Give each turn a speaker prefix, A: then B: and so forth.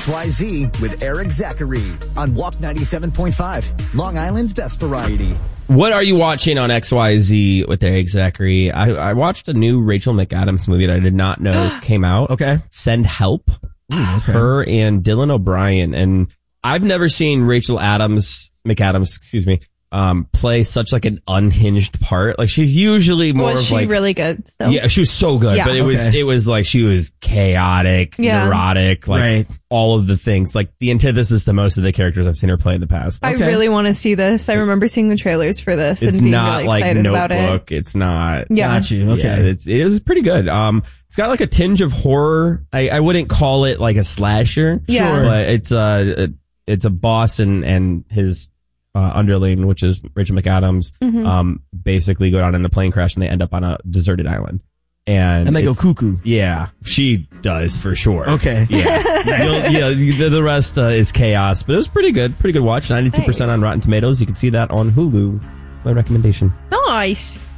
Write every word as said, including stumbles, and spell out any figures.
A: X Y Z with Eric Zachary on Walk ninety-seven point five, Long Island's best variety.
B: What are you watching on X Y Z with Eric Zachary? I, I watched a new Rachel McAdams movie that I did not know came out.
C: Okay.
B: Send Help.
C: Ooh, okay.
B: Her and Dylan O'Brien. And I've never seen Rachel Adams, McAdams, excuse me, um, play such like an unhinged part. Like she's usually more
D: Was
B: of
D: she
B: like,
D: really good? So.
B: yeah, she was so good,
D: Yeah.
B: but it was,
C: Okay.
B: it was like she was chaotic,
D: Yeah.
B: neurotic, like
C: Right.
B: all of the things, like the antithesis to most of the characters I've seen her play in the past.
D: I
C: Okay.
D: really want to see this. I remember seeing the trailers for this
B: It's
D: and being
B: not
D: really
B: like
D: excited about it.
B: Notebook. It's not.
D: Yeah.
C: Got you. Okay.
B: Yeah, it's it is pretty good. Um, it's got like a tinge of horror. I, I wouldn't call it like a slasher.
D: Yeah.
B: Sure. But it's a it's a boss and and his uh, underling, which is Rachel McAdams,
D: Mm-hmm.
B: um, basically go down in a plane crash and they end up on a deserted island. And,
C: And they go
B: it's-
C: cuckoo.
B: Yeah, she does for sure.
C: Okay.
B: Yeah, You'll- yeah. The, the rest uh, is chaos, but it was pretty good. Pretty good watch. ninety-two percent on Rotten Tomatoes. You can see that on Hulu. My recommendation.
D: Nice.